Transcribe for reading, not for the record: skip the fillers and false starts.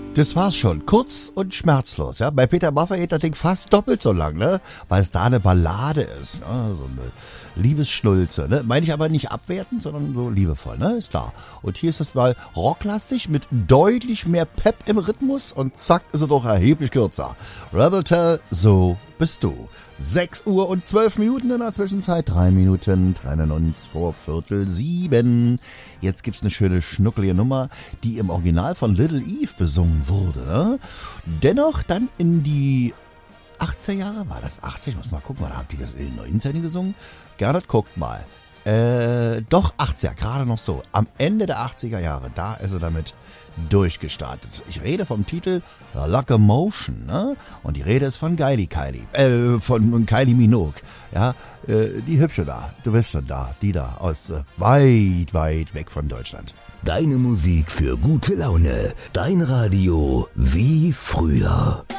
Das war's schon. Kurz und schmerzlos, ja. Bei Peter Maffay geht das Ding fast doppelt so lang, ne? Weil es da eine Ballade ist, ne? So eine Liebesschnulze, ne? Meine ich aber nicht abwertend, sondern so liebevoll, ne? Ist klar. Und hier ist es mal rocklastig mit deutlich mehr Pep im Rhythmus und zack ist er doch erheblich kürzer. Rebel Tell, so bist du. 6 Uhr und 12 Minuten in der Zwischenzeit. 3 Minuten trennen uns vor 6:45. Jetzt gibt's eine schöne schnuckelige Nummer, die im Original von Little Eve besungen wurde. Ne? Dennoch dann in die 80er Jahre, war das 80? Ich muss mal gucken, oder habt ihr das in den 19 gesungen? Gernot, guckt mal. Doch 80er, gerade noch so. Am Ende der 80er Jahre, da ist er damit durchgestartet. Ich rede vom Titel Locomotion, ne? Und die Rede ist von von Kylie Minogue, ja, die Hübsche da, du bist schon da, die da aus weit, weit weg von Deutschland. Deine Musik für gute Laune, dein Radio wie früher.